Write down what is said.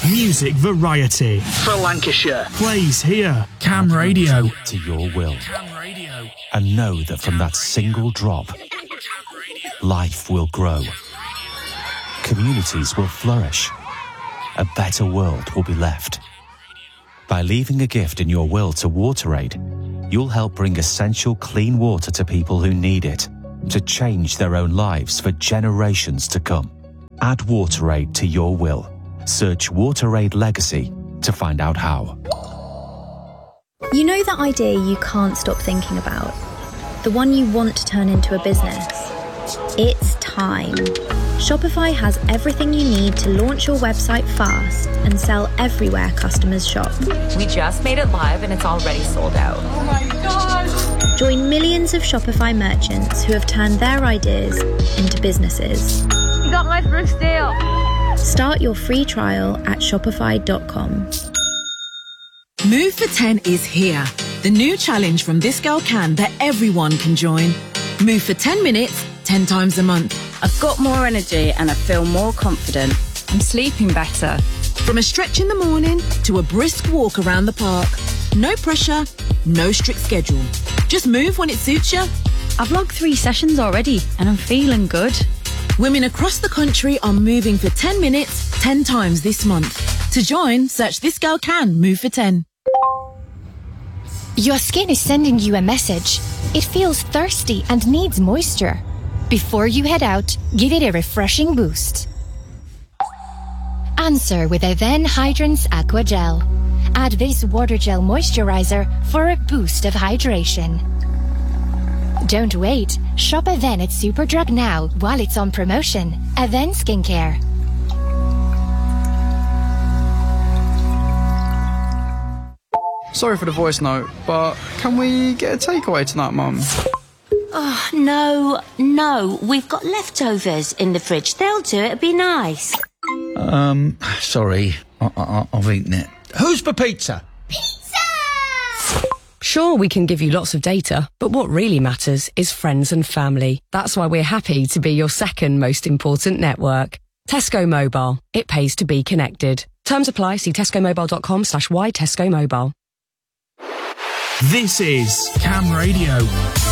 Music variety. For Lancashire. Plays here. Cam Radio. To your will. And know that from that single drop, life will grow. Communities will flourish. A better world will be left. By leaving a gift in your will to WaterAid, you'll help bring essential clean water to people who need it, to change their own lives for generations to come. Add WaterAid to your will. Search WaterAid Legacy to find out how. You know that idea you can't stop thinking about? The one you want to turn into a business? It's time. Shopify has everything you need to launch your website fast and sell everywhere customers shop. We just made it live and it's already sold out. Oh my gosh! Join millions of Shopify merchants who have turned their ideas into businesses. You got my first deal. Start your free trial at shopify.com. Move for 10 is here. The new challenge from This Girl Can that everyone can join. Move for 10 minutes, 10 times a month. I've got more energy and I feel more confident. I'm sleeping better. From a stretch in the morning to a brisk walk around the park. No pressure, no strict schedule. Just move when it suits you. I've logged 3 sessions already and I'm feeling good. Women across the country are moving for 10 minutes, 10 times this month. To join, search This Girl Can Move for 10. Your skin is sending you a message. It feels thirsty and needs moisture. Before you head out, give it a refreshing boost. Answer with Aven Hydrants Aqua Gel. Add this water gel moisturizer for a boost of hydration. Don't wait. Shop Aven at Superdrug now while it's on promotion. Aven Skincare. Sorry for the voice note, but can we get a takeaway tonight, Mum? Oh, no. We've got leftovers in the fridge. They'll do it. It'd be nice. Sorry. I've eaten it. Who's for pizza? Sure, we can give you lots of data, but what really matters is friends and family. That's why we're happy to be your second most important network. Tesco Mobile. It pays to be connected. Terms apply. See tescomobile.com/why Tesco Mobile. This is Cam Radio.